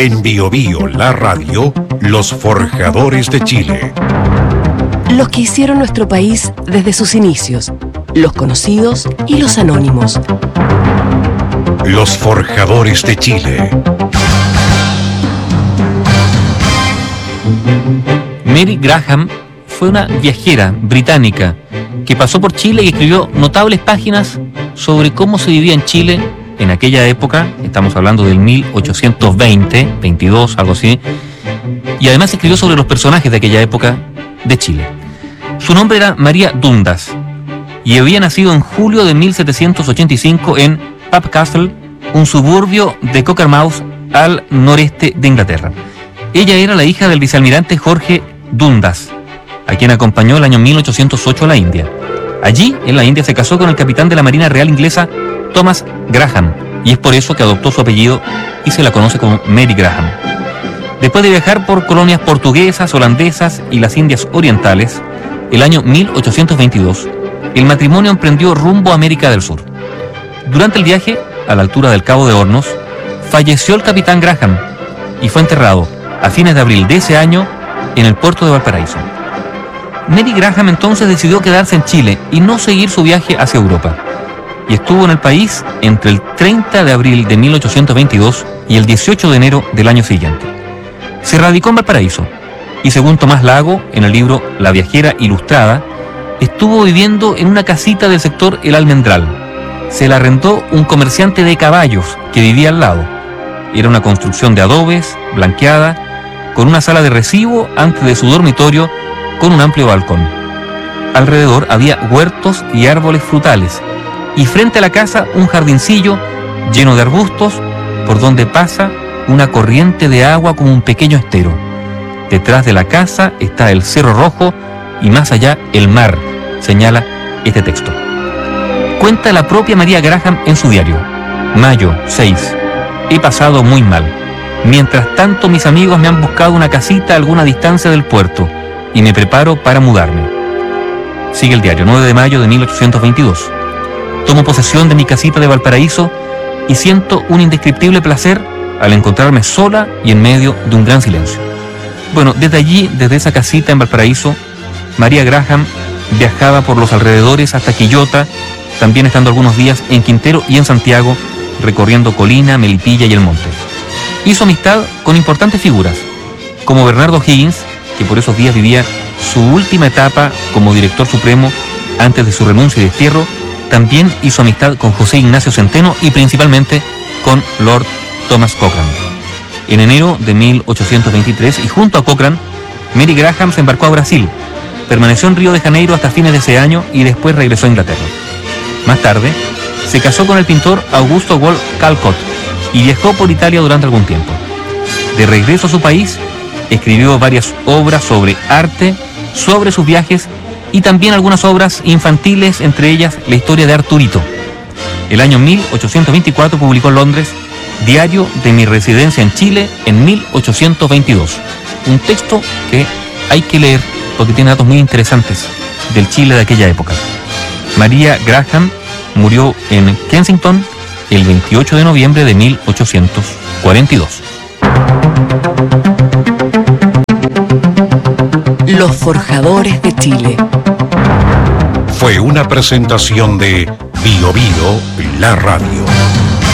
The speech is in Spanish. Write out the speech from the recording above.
En Bio Bio, la radio, los forjadores de Chile. Los que hicieron nuestro país desde sus inicios, los conocidos y los anónimos. Los forjadores de Chile. Mary Graham fue una viajera británica que pasó por Chile y escribió notables páginas sobre cómo se vivía en Chile en aquella época. Estamos hablando del 1820, 22, algo así. Y además escribió sobre los personajes de aquella época de Chile. Su nombre era María Dundas y había nacido en julio de 1785 en Pap Castle, un suburbio de Cockermouth al noreste de Inglaterra. Ella era la hija del vicealmirante Jorge Dundas, a quien acompañó el año 1808 a la India. Allí, en la India, se casó con el capitán de la Marina Real Inglesa, Thomas Graham, y es por eso que adoptó su apellido y se la conoce como Mary Graham. Después de viajar por colonias portuguesas, holandesas y las Indias Orientales, el año 1822, el matrimonio emprendió rumbo a América del Sur. Durante el viaje, a la altura del Cabo de Hornos, falleció el capitán Graham y fue enterrado a fines de abril de ese año en el puerto de Valparaíso. Mary Graham entonces decidió quedarse en Chile y no seguir su viaje hacia Europa, y estuvo en el país entre el 30 de abril de 1822 y el 18 de enero del año siguiente. Se radicó en Valparaíso y, según Tomás Lago, en el libro La viajera ilustrada, estuvo viviendo en una casita del sector El Almendral. Se la arrendó un comerciante de caballos que vivía al lado. Era una construcción de adobes, blanqueada, con una sala de recibo antes de su dormitorio, con un amplio balcón. Alrededor había huertos y árboles frutales, y frente a la casa un jardincillo lleno de arbustos por donde pasa una corriente de agua como un pequeño estero. Detrás de la casa está el Cerro Rojo y más allá el mar, señala este texto. Cuenta la propia María Graham en su diario. Mayo 6. He pasado muy mal. Mientras tanto, mis amigos me han buscado una casita a alguna distancia del puerto y me preparo para mudarme. Sigue el diario, 9 de mayo de 1822. Tomo posesión de mi casita de Valparaíso y siento un indescriptible placer al encontrarme sola y en medio de un gran silencio. Bueno, desde allí, desde esa casita en Valparaíso, María Graham viajaba por los alrededores hasta Quillota, también estando algunos días en Quintero y en Santiago, recorriendo Colina, Melipilla y el Monte. Hizo amistad con importantes figuras, como Bernardo Higgins, que por esos días vivía su última etapa como director supremo antes de su renuncia y destierro. También hizo amistad con José Ignacio Centeno y principalmente con Lord Thomas Cochrane. En enero de 1823, y junto a Cochrane, Mary Graham se embarcó a Brasil, permaneció en Río de Janeiro hasta fines de ese año y después regresó a Inglaterra. Más tarde, se casó con el pintor Augusto Wolf Callcott y viajó por Italia durante algún tiempo. De regreso a su país, escribió varias obras sobre arte, sobre sus viajes y también algunas obras infantiles, entre ellas la historia de Arturito. El año 1824 publicó en Londres Diario de mi residencia en Chile en 1822, un texto que hay que leer porque tiene datos muy interesantes del Chile de aquella época. María Graham murió en Kensington el 28 de noviembre de 1842. Los forjadores de Chile. Fue una presentación de Bio Bio, la radio.